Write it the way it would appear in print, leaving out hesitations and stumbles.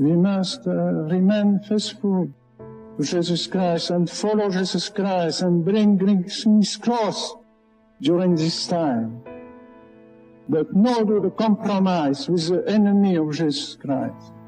We must remain faithful to Jesus Christ and follow Jesus Christ and bring His cross during this time. But no to the compromise with the enemy of Jesus Christ.